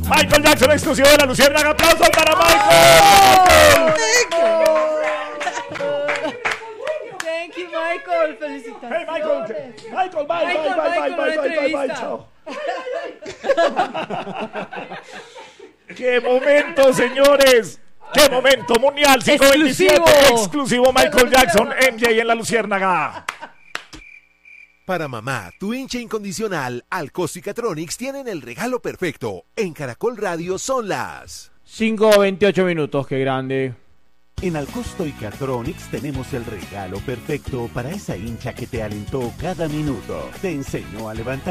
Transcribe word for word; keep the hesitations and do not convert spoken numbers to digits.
Michael Jackson, exclusivo de La Luciérnaga. ¡Aplausos para ¡Oh! Michael! Thank you, Michael. Felicitaciones. Hey, Michael. Michael, bye, Michael, bye, bye, Michael, bye, una bye, bye, bye, bye, entrevista. chao. ¡Qué momento, señores! ¡Qué momento! Mundial cinco veintisiete, Exclusivo. exclusivo Michael Jackson, M J en La Luciérnaga. Para mamá, tu hincha incondicional, Alcosto y Catronics tienen el regalo perfecto. En Caracol Radio son las cinco veintiocho minutos, qué grande. En Alcosto y Catronics tenemos el regalo perfecto para esa hincha que te alentó cada minuto. Te enseñó a levantar